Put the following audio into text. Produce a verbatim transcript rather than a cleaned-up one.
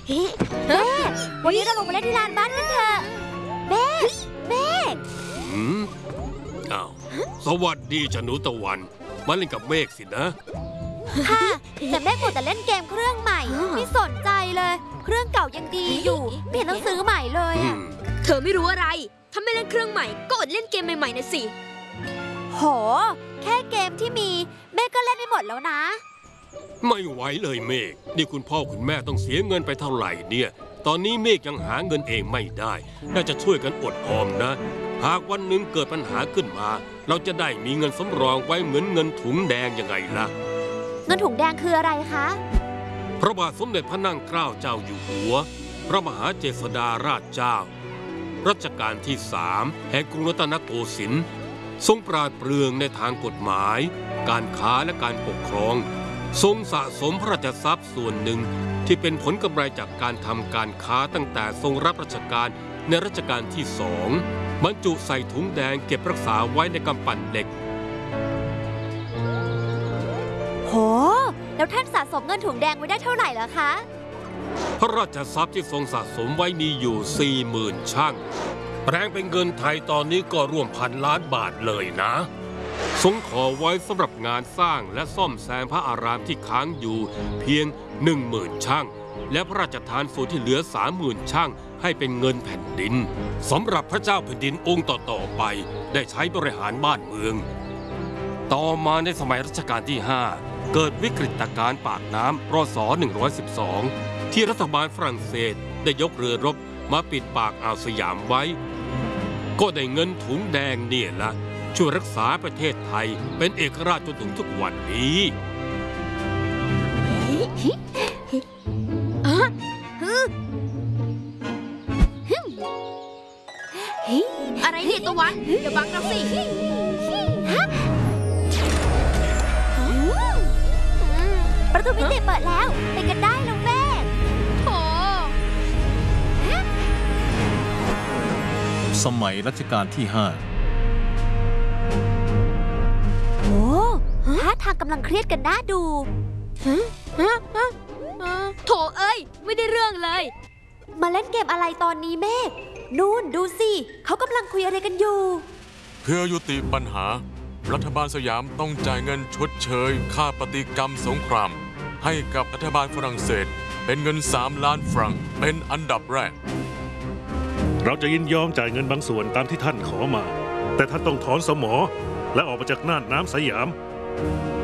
แม่วันนี้เราลงมาเล่นที่ลานบ้านกันเถอะแม่แม่อืมอ้าวสวัสดีจ้ะหนูตะวันมาเล่นกับเมฆสินะค่ะแต่แม่มัวแต่เล่นเกมเครื่องใหม่ไม่สนใจเลยเครื่องเก่ายังดีอยู่ไม่เห็นต้องซื้อใหม่เลยเธอไม่รู้อะไรถ้าไม่เล่นเครื่องใหม่ก็อดเล่นเกมใหม่ๆนะสิโหแค่เกมที่มีแม่ก็เล่นไม่หมดแล้วนะไม่ไหวเลยเมฆนี่คุณพ่อคุณแม่ต้องเสียเงินไปเท่าไหร่เนี่ยตอนนี้เมฆยังหาเงินเองไม่ได้น่าจะช่วยกันอดออมนะหากวันหนึ่งเกิดปัญหาขึ้นมาเราจะได้มีเงินสำรองไว้เหมือนเงินถุงแดงยังไงล่ะเงินถุงแดงคืออะไรคะพระบาทสมเด็จพระนั่งเกล้าเจ้าอยู่หัวพระมหาเจษฎาราชเจ้ารัชกาลที่สามแห่งกรุงรัตนโกสินทร์ทรงปราดเปรื่องในทางกฎหมายการค้าและการปกครองทรงสะสมพระราชทรัพย์ส่วนหนึ่งที่เป็นผลกำไรจากการทำการค้าตั้งแต่ทรงรับราชการในรัชกาลที่สองบรรจุใส่ถุงแดงเก็บรักษาไว้ในกำปั้นเหล็กโหแล้วท่านสะสมเงินถุงแดงไว้ได้เท่าไหร่ล่ะคะพระราชทรัพย์ที่ทรงสะสมไว้มีอยู่ สี่หมื่น ชั่งแปลงเป็นเงินไทยตอนนี้ก็ร่วมพันล้านบาทเลยนะทรงขอไว้สำหรับงานสร้างและซ่อมแซมพระอารามที่ค้างอยู่เพียง หนึ่งหมื่น ชั่งและพระราชทานส่วนที่เหลือ สามหมื่น ชั่งให้เป็นเงินแผ่นดินสำหรับพระเจ้าแผ่นดินองค์ต่อๆไปได้ใช้บริหารบ้านเมืองต่อมาในสมัยรัชกาลที่ห้าเกิดวิกฤตการณ์ปากน้ำรศหนึ่งร้อยสิบสองที่รัฐบาลฝรั่งเศสได้ยกเรือรบมาปิดปากอ่าวสยามไว้ก็ได้เงินถุงแดงเนี่ยละช่วยรักษาประเทศไทยเป็นเอกราชจนถึงทุกวันนี้อะไรเนี่ยตะวันอย่าบังเราสิประตูมิติเปิดแล้วไปกันได้แล้วแม่โถสมัยรัชกาลที่ห้าโอ้ท่าทางกำลังเครียดกันน่าดูโถเอ้ยไม่ได้เรื่องเลยมาเล่นเกมอะไรตอนนี้เมฆนู่นดูสิเขากำลังคุยอะไรกันอยู่เพื่อยุติปัญหารัฐบาลสยามต้องจ่ายเงินชดเชยค่าปฏิกรรมสงครามให้กับรัฐบาลฝรั่งเศสเป็นเงินสามล้านฟรังเป็นอันดับแรกเราจะยินยอมจ่ายเงินบางส่วนตามที่ท่านขอมาแต่ท่านต้องถอนสมอและออกมาจากน่านน้ำสยาม